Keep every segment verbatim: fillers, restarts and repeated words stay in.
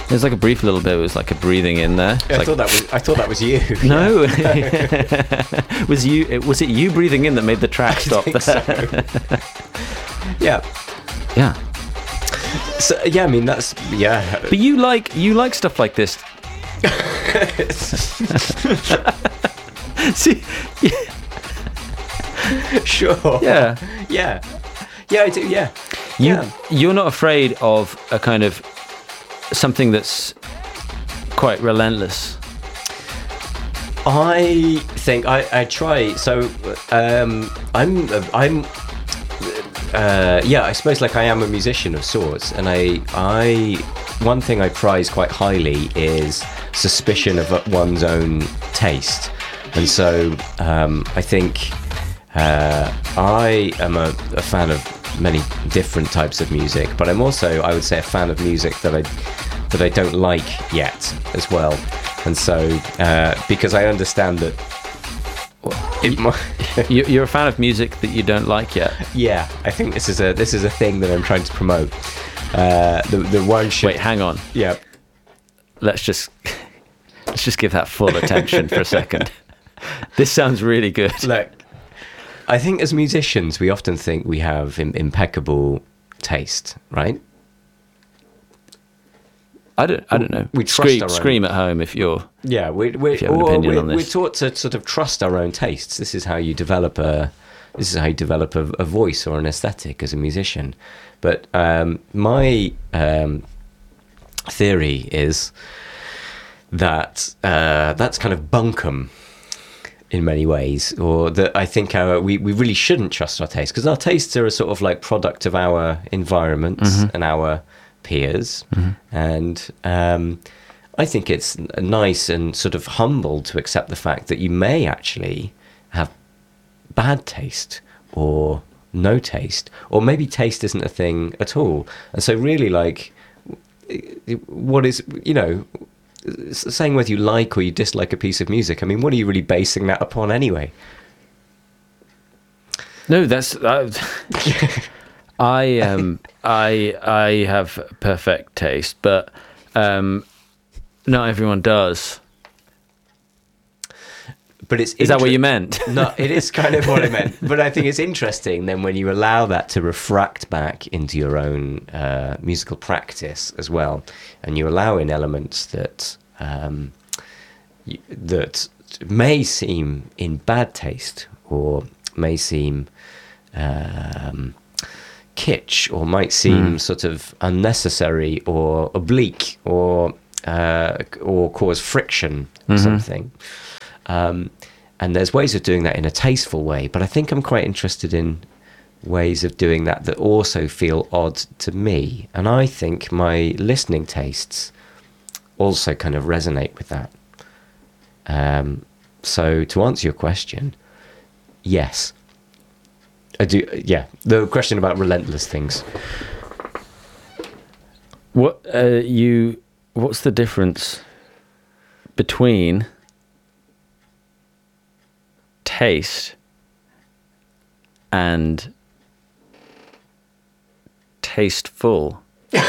There's like a brief little bit. It was like a breathing in there. I like, thought that was. I thought that was you. No, was you? It, was it you breathing in that made the track I stop think there? so. Yeah. Yeah. So yeah, I mean that's yeah. But you like you like stuff like this. See, yeah, Sure. yeah. Yeah. Yeah, I do. Yeah. You yeah. you're not afraid of a kind of something that's quite relentless. I think I, I try. So um, I'm I'm uh, yeah. I suppose like I am a musician of sorts, and I I one thing I prize quite highly is suspicion of one's own taste, and so um, I think uh, I am a, a fan of many different types of music, but I'm also, I would say, a fan of music that I that I don't like yet as well. And so, uh, because I understand that it might, You- You're a fan of music that you don't like yet. yeah, I think this is a this is a thing that I'm trying to promote. Uh, the the one should Wait, hang on. yeah. Let's just let's just give that full attention for a second. This sounds really good. Look, I think as musicians, we often think we have im- impeccable taste, right? I don't I don't know. We trust scream, our own- scream at home if you're. Yeah, we we If you have an or opinion we're, on we're this. taught to sort of trust our own tastes. This is how you develop a this is how you develop a, a voice or an aesthetic as a musician. But um, my um, theory is that uh, that's kind of bunkum in many ways, or that I think our, we, we really shouldn't trust our tastes, because our tastes are a sort of like product of our environment Mm-hmm. and our peers. And um, I think it's nice and sort of humble to accept the fact that you may actually have bad taste or no taste, or maybe taste isn't a thing at all. And so really, like, what is, you know, saying whether you like or you dislike a piece of music, I mean, what are you really basing that upon anyway? No, that's uh, I um I I have perfect taste, but um not everyone does. But it's Is that what inter- you meant? No, it is kind of what I meant. But I think it's interesting then when you allow that to refract back into your own uh, musical practice as well, and you allow in elements that um, y- that may seem in bad taste or may seem um, kitsch or might seem Mm. sort of unnecessary or oblique or uh, or cause friction or Mhm. something. Um, and there's ways of doing that in a tasteful way, but I think I'm quite interested in ways of doing that that also feel odd to me. And I think my listening tastes also kind of resonate with that. Um, so to answer your question, yes. I do, yeah. The question about relentless things. What uh, you? What's the difference between taste and tasteful?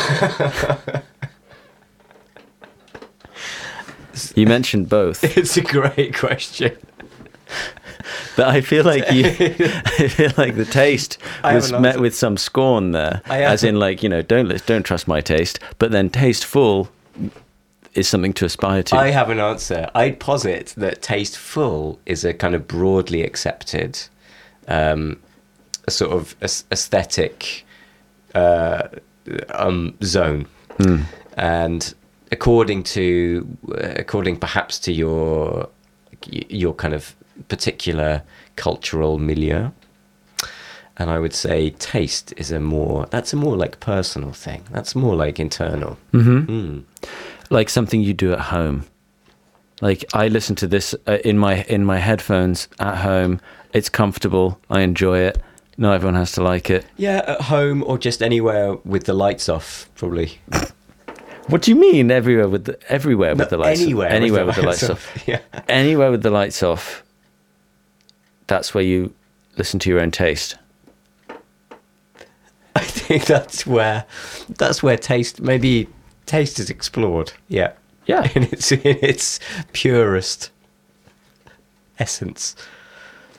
You mentioned both, It's a great question. but I feel like you. I feel like the taste I have was an met answer. with some scorn there, I have- as in like, you know, don't let- don't trust my taste. But then tasteful is something to aspire to. I have an answer. I'd posit that tasteful is a kind of broadly accepted um, sort of aes- aesthetic uh, um, zone. Hmm. And according to, according perhaps to your your kind of particular cultural milieu, and I would say taste is a more, that's a more like personal thing. That's more like internal. Mhm. Mm. Like something you do at home. Like I listen to this uh, in my in my headphones at home. It's comfortable. I enjoy it. Not everyone has to like it. Yeah, at home or just anywhere with the lights off, probably. What do you mean everywhere with the, everywhere with No, the lights anywhere, off? Anywhere with the lights off. Yeah. Anywhere with the lights off. That's where you listen to your own taste. I think that's where that's where taste maybe taste is explored. Yeah, Yeah. in its in its purest essence.